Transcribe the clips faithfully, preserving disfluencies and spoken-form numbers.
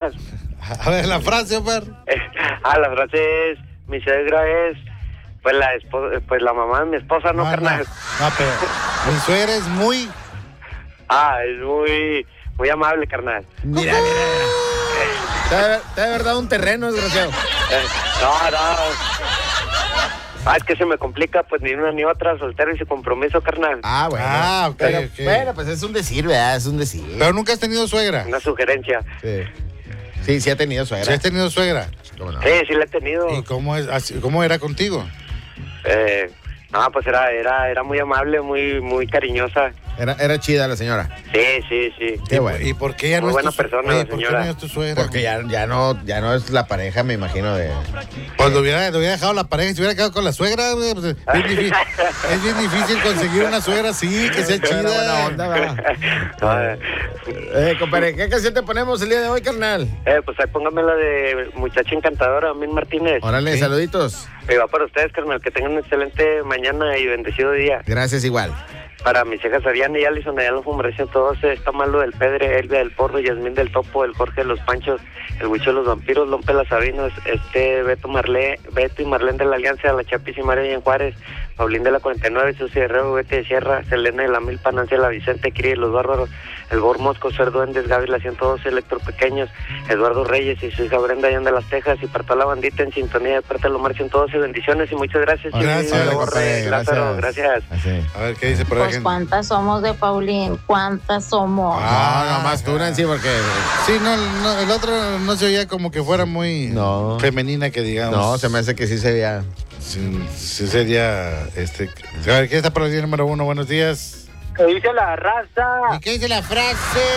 carnal. A ver, la frase, Omar. Ah, la frase es, mi suegra es, pues la esposa, pues la mamá de mi esposa, ¿no, No, carnal? No, no, pero mi suegra es muy... Ah, es muy, muy amable, carnal. Mira, mira. Te ha de- te ha de haber dado un terreno, desgraciado. Eh, no, no. Ah, es que se me complica, pues ni una ni otra, soltero y sin compromiso, carnal. Ah, bueno. Ah, ok, Pero, ok. Bueno, pues es un decir, ¿verdad? Es un decir. Pero nunca has tenido suegra. Una sugerencia. Sí, sí, sí ha tenido suegra. ¿Sí has tenido suegra? ¿Cómo no? Sí, sí la he tenido. ¿Y cómo, es, así- cómo era contigo? Eh, no, pues era, era, era muy amable, muy, muy cariñosa. Era, era chida la señora. Sí, sí, sí. Qué bueno. ¿Y por qué ya no Muy es buena tu, persona, oye, la ¿por qué señora. no es tu suegra? Porque ya, ya, no, ya no es la pareja, me imagino, de... Pues lo hubiera, lo hubiera dejado la pareja, si hubiera quedado con la suegra, güey, pues, es, bien difícil, es bien difícil conseguir una suegra así, que sea Buena chida. onda, va. No, eh, Eh, compadre, ¿qué canción te ponemos el día de hoy, carnal? eh, pues ahí póngame la de muchacha encantadora, Min Martínez. Órale, Sí. saluditos. Y va para ustedes, carnal, que tengan un excelente mañana y bendecido día. Gracias, igual. Para mis hijas Ariana y Alison, allá en los Fumarecios, todos, está malo del Pedre, Elvia del Porro, Yasmín del Topo, el Jorge de los Panchos, el Huicho de los Vampiros, Lompe las Sabinos, este Beto Marlé, Beto y Marlene de la Alianza, la Chapis y María en Juárez, Paulín de la cuarenta y nueve, Susi Herrero, Betty de Sierra, Selena de la Milpa, Nancy de la Vicente, Cris de los Bárbaros, el Bor Mosco, Ser Duendes, Gaby la ciento doce, Electro Pequeños, Eduardo Reyes y su hija Brenda allá de las Tejas, y para toda la bandita en sintonía de parte de Lomar ciento doce, bendiciones y muchas gracias. Gracias, Chiqui, Órale, Borre, compadre, Lázaro, gracias. gracias. Así. A ver, ¿qué dice por ahí? Pues cuántas somos de Paulín, cuántas somos. Ah, No, nomás tú, Nancy, porque... Sí, no, no, el otro no se oía como que fuera muy No. femenina, que digamos. No, se me hace que sí se veía... Sí, sí sería, este... A ver, ¿qué está por el día número uno? Buenos días. ¿Qué dice la raza? ¿Y qué dice la frase?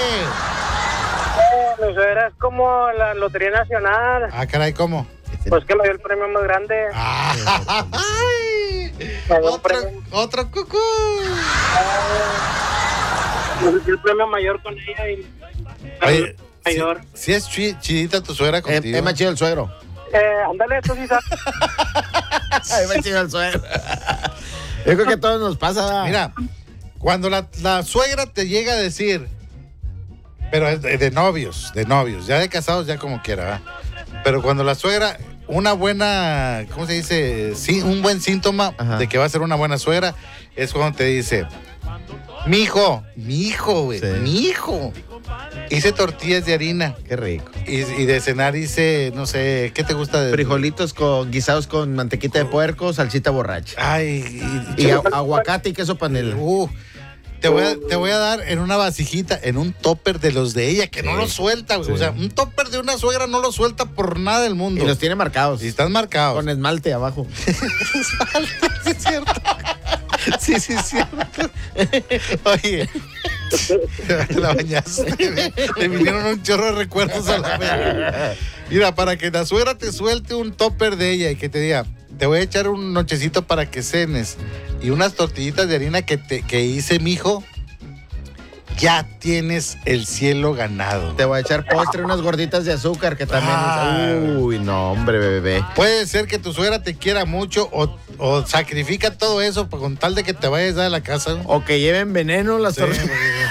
Eh, mi suegra es como la Lotería Nacional. Ah, caray, ¿cómo? Pues que me dio el premio más grande. Ah, ¡ay! Me dio un Otro, premio, otro cucú. me dio el premio mayor con ella y Oye, mayor. si, si es chi- chidita tu suegra Es, contigo. es más chido el suegro. Eh, ándale, tú sí sabes. Es más chido el suegro. Yo creo que a todos nos pasa. ¿verdad? Mira, cuando la, la suegra te llega a decir, pero es de, de novios, de novios, ya de casados ya como quiera, ¿verdad? Pero cuando la suegra, una buena, ¿cómo se dice? Sí, un buen síntoma Ajá. de que va a ser una buena suegra es cuando te dice, mi hijo, mi hijo, güey, Sí. mi hijo, hice tortillas de harina Qué rico. y, y de cenar hice, no sé, ¿qué te gusta de Frijolitos con, guisados con mantequita de puerco, salsita borracha. Ay, y, Y a- aguacate y queso panela. Uh, te voy, a, te voy a dar en una vasijita, en un topper de los de ella, que Sí, no lo suelta, güey. sí. O sea, un topper de una suegra no lo suelta por nada del mundo. Y los tiene marcados. Y están marcados. Con esmalte abajo. Sí, es cierto. Sí, sí, es cierto. Oye, te la bañaste. Te vinieron un chorro de recuerdos a la mente. Mira, para que la suegra te suelte un topper de ella y que te diga, te voy a echar un nochecito para que cenes y unas tortillitas de harina que, te, que hice mi hijo, ya tienes el cielo ganado. Te voy a echar postre, unas gorditas de azúcar que también... Ah. Uy, no, hombre, bebé. Puede ser que tu suegra te quiera mucho o, o sacrifica todo eso con tal de que te vayas a la casa. ¿no? O que lleven veneno las Sí, tortillas.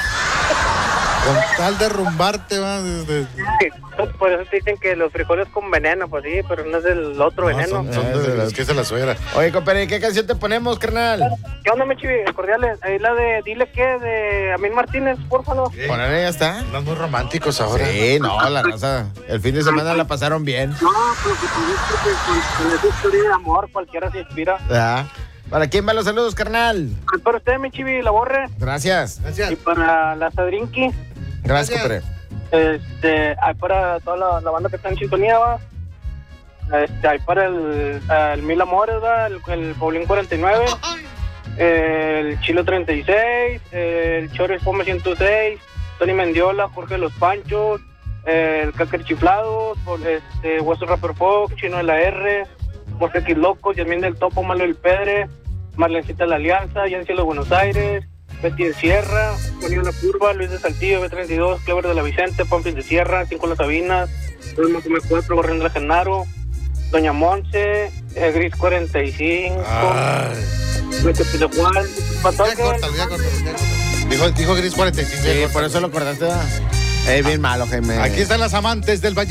con tal de rumbarte, va, desde- Por eso te dicen que los frijoles con veneno, pues sí, pero no es el otro no, veneno. son, son Ah, de de los las- que es la suegra. Oye, compadre, ¿qué canción te ponemos, carnal? ¿Qué onda, mi chivi? Cordiales. Ahí la de Dile qué, de Amín Martínez, pórfalo. Ponele, ya está. Andan muy románticos ahora. Sí, no, la raza. El fin de semana la pasaron bien. No, pero que con, con esa historia de amor cualquiera se inspira. Ah, ¿para quién van los saludos, carnal? Para usted, mi chivi, la borre. Gracias. Y Gracias. para la Sadrinki. Gracias, Gracias. compadre. Este, hay para toda la, la banda que está en sintonía, va. Este, hay para el, el Mil Amores, va, el, el Paulín cuarenta y nueve, el Chilo treinta y seis, el Chores Pome ciento seis, Tony Mendiola, Jorge de los Panchos, el Cácer Chiflado, este, Hueso Rapper Fox, Chino de la R, Mosca X Locos, Yasmín del Topo, Malo del Pedre, Marlencita de la Alianza, Yancy de los Buenos Aires, Betty de Sierra, Juanillo La Curva, Luis de Saltillo, B treinta y dos, Clever de la Vicente, Pampis de Sierra, Cinco Las Sabinas, Luis Macome cuatro, Gorrión de Genaro, Doña Monse, eh, Gris cuarenta y cinco, Ay. Vete de Juan, Ya córtalo, ya córtalo, ya córtalo. Dijo, dijo Gris cuarenta y cinco. ya Sí, córtalo. por eso lo cortaste. ¿verdad? Es bien malo, Jaime. Aquí están las amantes del Valle.